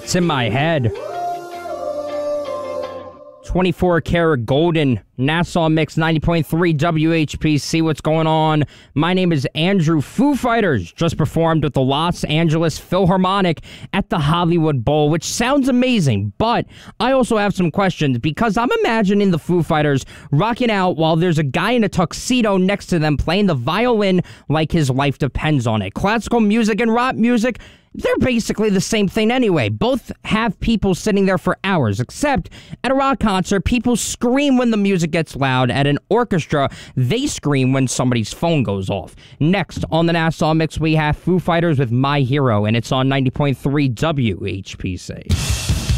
It's in my head. 24 karat golden Nassau Mix 90.3 WHPC. What's going on? My name is Andrew. Foo Fighters just performed with the Los Angeles Philharmonic at the Hollywood Bowl, which sounds amazing, but I also have some questions because I'm imagining the Foo Fighters rocking out while there's a guy in a tuxedo next to them playing the violin like his life depends on it. Classical music and rock music, they're basically the same thing anyway. Both have people sitting there for hours, except at a rock concert, people scream when the music gets loud. At an orchestra, they scream when somebody's phone goes off. Next, on the Nassau Mix, we have Foo Fighters with My Hero, and it's on 90.3 WHPC.